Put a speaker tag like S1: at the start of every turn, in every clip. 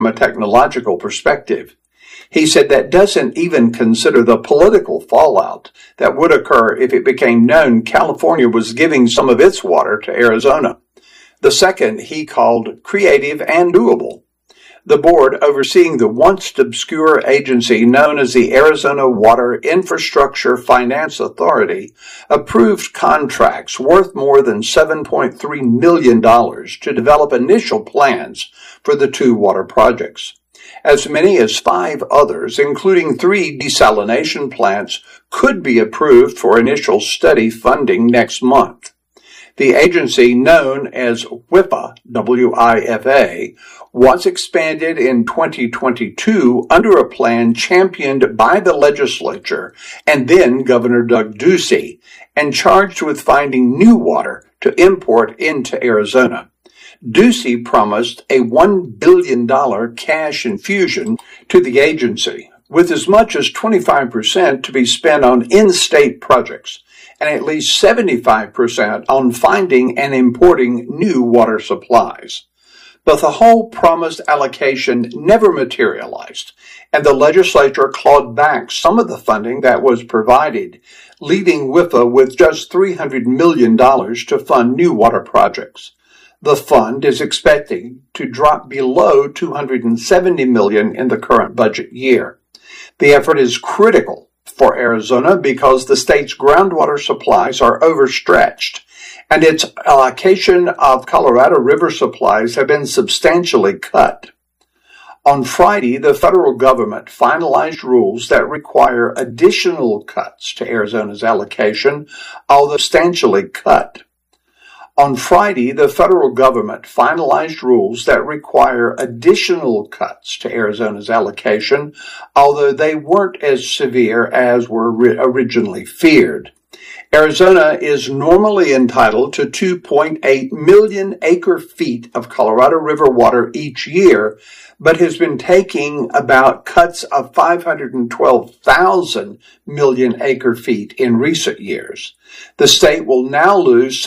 S1: from a technological perspective. He said that doesn't even consider the political fallout that would occur if it became known California was giving some of its water to Arizona. The second he called creative and doable. The board overseeing the once obscure agency known as the Arizona Water Infrastructure Finance Authority approved contracts worth more than $7.3 million to develop initial plans for the two water projects. As many as 5 others, including 3 desalination plants, could be approved for initial study funding next month. The agency, known as WIFA, W-I-F-A, was expanded in 2022 under a plan championed by the legislature and then Governor Doug Ducey, and charged with finding new water to import into Arizona. Ducey promised a $1 billion cash infusion to the agency, with as much as 25% to be spent on in-state projects and at least 75% on finding and importing new water supplies. But the whole promised allocation never materialized, and the legislature clawed back some of the funding that was provided, leaving WIFA with just $300 million to fund new water projects. The fund is expected to drop below $270 million in the current budget year. The effort is critical for Arizona because the state's groundwater supplies are overstretched, and its allocation of Colorado River supplies have been substantially cut. On Friday, the federal government finalized rules that require additional cuts to Arizona's allocation, although substantially cut. On Friday, the federal government finalized rules that require additional cuts to Arizona's allocation, although they weren't as severe as were originally feared. Arizona is normally entitled to 2.8 million acre-feet of Colorado River water each year, but has been taking about cuts of 512,000 million acre-feet in recent years. The state will now lose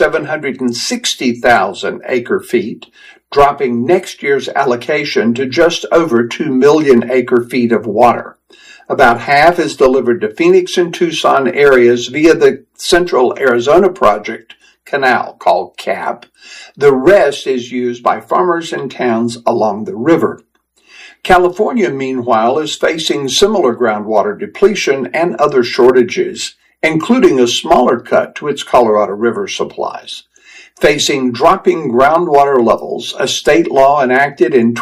S1: 760,000 acre-feet, dropping next year's allocation to just over 2 million acre-feet of water. About half is delivered to Phoenix and Tucson areas via the Central Arizona Project Canal, called CAP. The rest is used by farmers in towns along the river. California, meanwhile, is facing similar groundwater depletion and other shortages, including a smaller cut to its Colorado River supplies. Facing dropping groundwater levels, a state law enacted in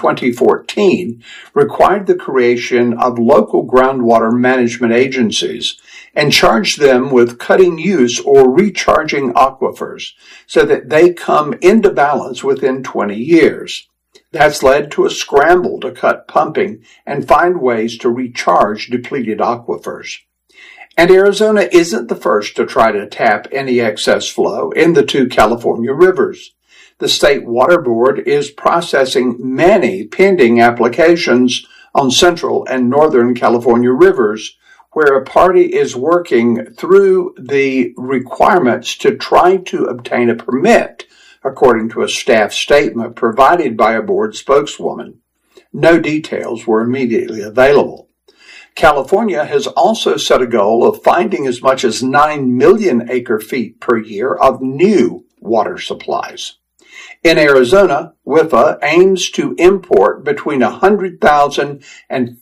S1: 2014 required the creation of local groundwater management agencies and charged them with cutting use or recharging aquifers so that they come into balance within 20 years. That's led to a scramble to cut pumping and find ways to recharge depleted aquifers. And Arizona isn't the first to try to tap any excess flow in the 2 California rivers. The State Water Board is processing many pending applications on Central and Northern California rivers, where a party is working through the requirements to try to obtain a permit, according to a staff statement provided by a board spokeswoman. No details were immediately available. California has also set a goal of finding as much as 9 million acre-feet per year of new water supplies. In Arizona, WIFA aims to import between 100,000 and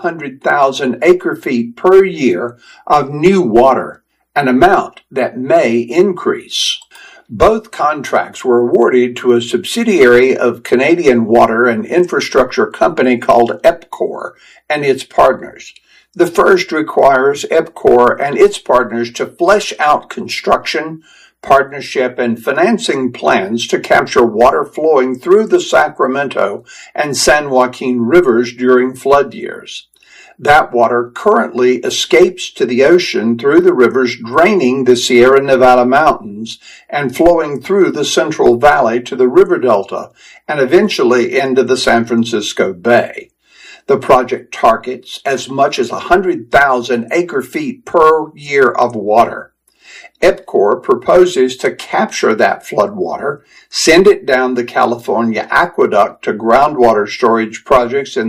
S1: 500,000 acre-feet per year of new water, an amount that may increase. Both contracts were awarded to a subsidiary of Canadian water and infrastructure company called EPCOR and its partners. The first requires EPCOR and its partners to flesh out construction, partnership, and financing plans to capture water flowing through the Sacramento and San Joaquin rivers during flood years. That water currently escapes to the ocean through the rivers draining the Sierra Nevada mountains and flowing through the Central Valley to the river delta and eventually into the San Francisco Bay. The project targets as much as 100,000 acre-feet per year of water. EPCOR proposes to capture that floodwater, send it down the California aqueduct to groundwater storage projects in